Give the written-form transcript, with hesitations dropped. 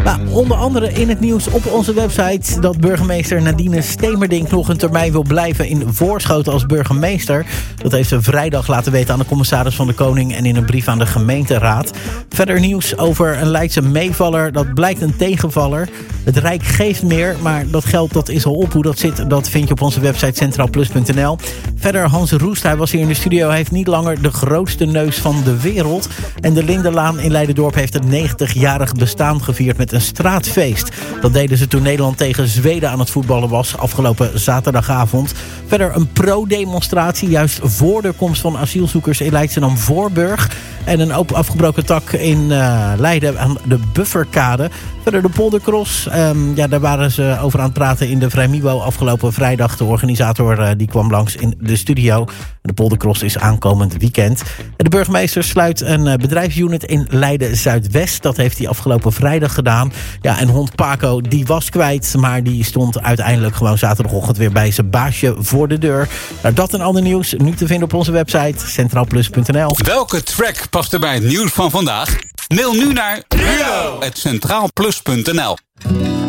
Onder andere in het nieuws op onze website dat burgemeester Nadine Stemerdink nog een termijn wil blijven in Voorschoten als burgemeester. Dat heeft ze vrijdag laten weten aan de commissaris van de Koning en in een brief aan de gemeenteraad. Verder nieuws over een Leidse meevaller. Dat blijkt een tegenvaller. Het Rijk geeft meer, maar dat geld dat is al op. Hoe dat zit, dat vind je op onze website centraalplus.nl. Verder Hans Roest, hij was hier in de studio. Hij heeft niet langer de grootste neus van de wereld. En de Lindenlaan in Leiderdorp heeft het 90-jarig bestaan gevierd met een straatfeest. Dat deden ze toen Nederland tegen Zweden aan het voetballen was afgelopen zaterdagavond. Verder een pro-demonstratie juist voor de komst van asielzoekers in Leidschendam-Voorburg. En een afgebroken tak in Leiden aan de Bufferkade. Verder de Poldercross. Daar waren ze over aan het praten in de Vrijmibo afgelopen vrijdag. De organisator die kwam langs in de studio. De Poldercross is aankomend weekend. De burgemeester sluit een bedrijfsunit in Leiden-Zuidwest. Dat heeft hij afgelopen vrijdag gedaan. Ja, en hond Paco die was kwijt. Maar die stond uiteindelijk gewoon zaterdagochtend weer bij zijn baasje voor de deur. Nou, dat en ander nieuws nu te vinden op onze website centraalplus.nl. Welke track past er bij het nieuws van vandaag? Mail nu naar Rudo@centraalplus.nl.